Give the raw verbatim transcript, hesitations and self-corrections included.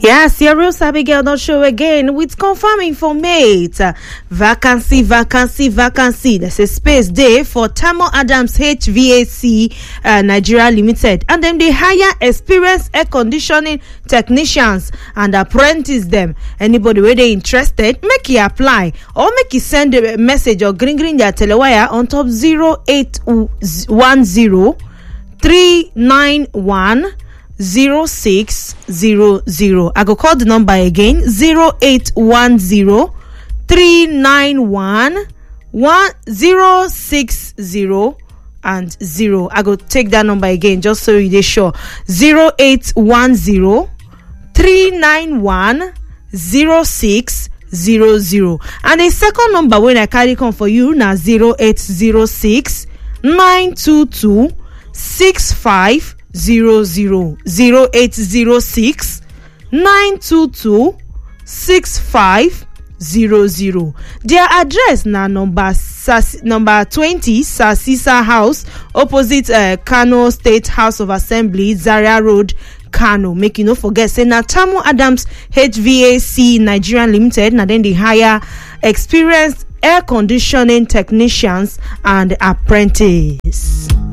Yes, your real Sabi Girl not show again with confirming for mate. Uh, vacancy, vacancy, vacancy. There's a space there for Tamo Adams H V A C uh, Nigeria Limited. And then they hire experienced air conditioning technicians and apprentice them. Anybody where they interested, make you apply or make you send a message or green green their telewire on top zero eight one zero three nine one zero six zero zero. I go call the number again zero eight one zero three nine one one zero six zero and zero. I go take that number again just so you dey sure. zero eight one zero three nine one zero six zero zero. And the second number when I carry come for you now zero eight zero six nine two two six five zero zero zero eight zero six nine two two six five zero zero. Their address na number Sas- number twenty Sasisa House opposite uh, Kano State House of Assembly, Zaria Road, Kano. Make you no forget say na Tamo Adams H V A C Nigeria Limited. Na then they hire experienced air conditioning technicians and apprentices.